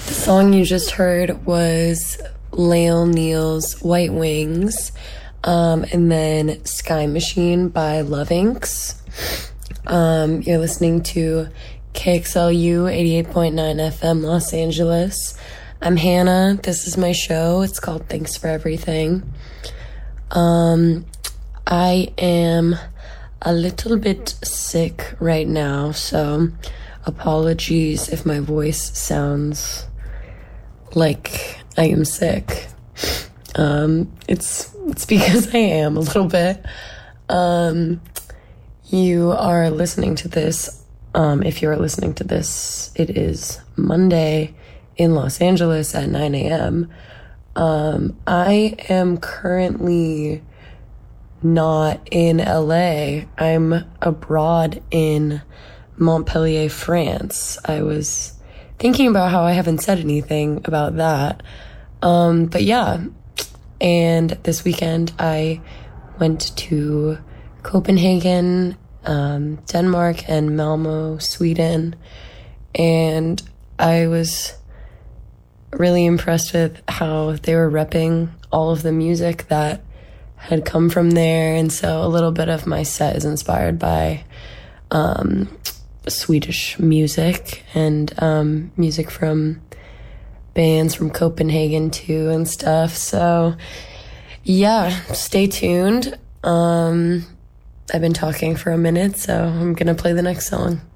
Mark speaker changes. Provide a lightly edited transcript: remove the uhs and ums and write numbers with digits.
Speaker 1: The song you just heard was Lael Neal's White Wings, and then Sky Machine by Love Inks. You're listening to KXLU 88.9 FM Los Angeles. I'm Hannah. This is my show. It's called Thanks for Everything. I am a little bit sick right now, so apologies if my voice sounds like I am sick. It's because I am a little bit. You are listening to this. If you're listening to this, it is Monday in Los Angeles at 9 a.m. I am currently not in LA. I'm abroad in Montpellier, France. I was thinking about how I haven't said anything about that. But yeah, and this weekend I went to Copenhagen, Denmark, and Malmö, Sweden, and I was really impressed with how they were repping all of the music that had come from there. And so a little bit of my set is inspired by Swedish music and music from bands from Copenhagen too and stuff. So yeah, stay tuned. I've been talking for a minute, so I'm gonna play the next song.